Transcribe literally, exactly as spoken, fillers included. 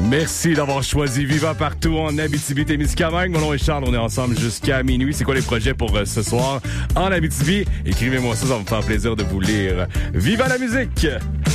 Merci d'avoir choisi Viva Partout en Abitibi-Témiscamingue. Mon nom est Charles, on est ensemble jusqu'à minuit. C'est quoi les projets pour euh, ce soir en Abitibi? Écrivez-moi ça, ça va me faire plaisir de vous lire. Viva la musique!